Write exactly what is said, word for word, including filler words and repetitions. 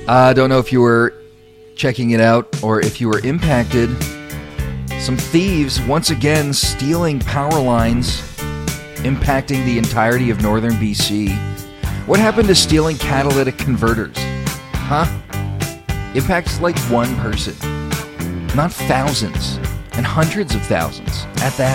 I uh, don't know if you were checking it out or if you were impacted. Some thieves once again stealing power lines, impacting the entirety of northern B C. What happened to stealing catalytic converters? Huh? Impacts like one person, not thousands and hundreds of thousands at that.